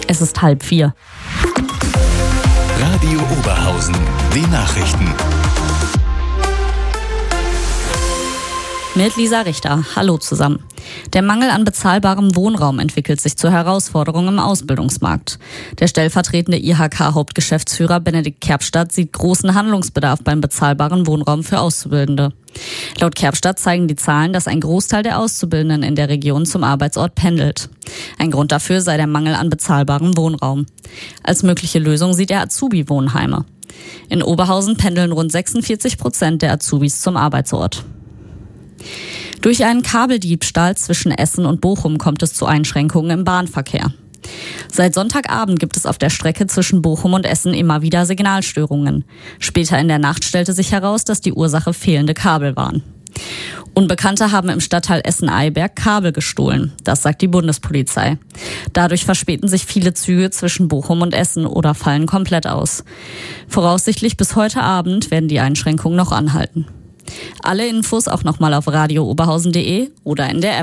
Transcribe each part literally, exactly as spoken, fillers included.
Es ist halb vier. Radio Oberhausen, die Nachrichten. Mit Lisa Richter. Hallo zusammen. Der Mangel an bezahlbarem Wohnraum entwickelt sich zur Herausforderung im Ausbildungsmarkt. Der stellvertretende I H K-Hauptgeschäftsführer Benedikt Kerbstadt sieht großen Handlungsbedarf beim bezahlbaren Wohnraum für Auszubildende. Laut Kerbstadt zeigen die Zahlen, dass ein Großteil der Auszubildenden in der Region zum Arbeitsort pendelt. Ein Grund dafür sei der Mangel an bezahlbarem Wohnraum. Als mögliche Lösung sieht er Azubi-Wohnheime. In Oberhausen pendeln rund sechsundvierzig Prozent der Azubis zum Arbeitsort. Durch einen Kabeldiebstahl zwischen Essen und Bochum kommt es zu Einschränkungen im Bahnverkehr. Seit Sonntagabend gibt es auf der Strecke zwischen Bochum und Essen immer wieder Signalstörungen. Später in der Nacht stellte sich heraus, dass die Ursache fehlende Kabel waren. Unbekannte haben im Stadtteil Essen-Eiberg Kabel gestohlen, das sagt die Bundespolizei. Dadurch verspäten sich viele Züge zwischen Bochum und Essen oder fallen komplett aus. Voraussichtlich bis heute Abend werden die Einschränkungen noch anhalten. Alle Infos auch nochmal auf radio oberhausen punkt de oder in der App.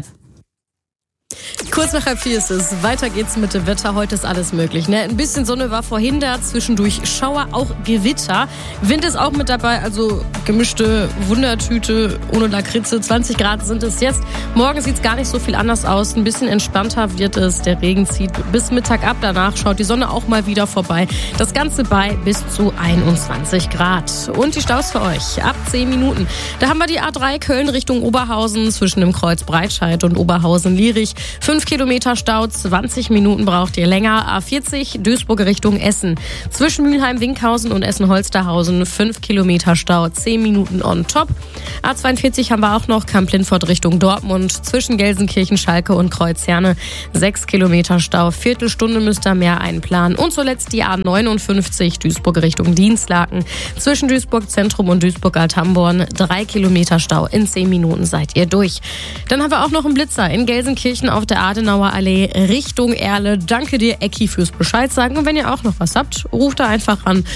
Kurz nach halb vier ist es. Weiter geht's mit dem Wetter. Heute ist alles möglich. Ne? Ein bisschen Sonne war vorhin da, zwischendurch Schauer, auch Gewitter. Wind ist auch mit dabei, also gemischte Wundertüte ohne Lakritze. zwanzig Grad sind es jetzt. Morgen sieht's gar nicht so viel anders aus. Ein bisschen entspannter wird es. Der Regen zieht bis Mittag ab. Danach schaut die Sonne auch mal wieder vorbei. Das Ganze bei bis zu einundzwanzig Grad. Und die Staus für euch ab zehn Minuten. Da haben wir die A drei Köln Richtung Oberhausen zwischen dem Kreuz Breitscheid und Oberhausen-Lierich. fünf Kilometer Stau, zwanzig Minuten braucht ihr länger. A vierzig Duisburg Richtung Essen. Zwischen Mülheim-Winkhausen und Essen-Holsterhausen fünf Kilometer Stau, zehn Minuten on top. A zweiundvierzig haben wir auch noch Kamp-Lindfort Richtung Dortmund. Zwischen Gelsenkirchen, Schalke und Kreuzherne sechs Kilometer Stau. Viertelstunde müsst ihr mehr einplanen. Und zuletzt die A neunundfünfzig Duisburg Richtung Dienstlaken. Zwischen Duisburg Zentrum und Duisburg-Althamborn drei Kilometer Stau. In zehn Minuten seid ihr durch. Dann haben wir auch noch einen Blitzer in Gelsenkirchen auf der Adenauer Allee Richtung Erle. Danke dir, Ecki, fürs Bescheid sagen. Und wenn ihr auch noch was habt, ruft da einfach an